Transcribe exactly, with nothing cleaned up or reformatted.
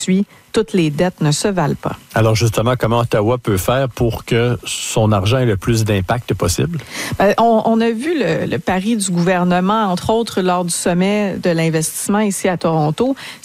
toutes les dettes ne se valent pas. Alors justement, comment Ottawa peut faire pour que son argent ait le plus d'impact possible? Ben, on, on a vu le, le pari du gouvernement, entre autres lors du sommet de l'investissement ici à Toronto.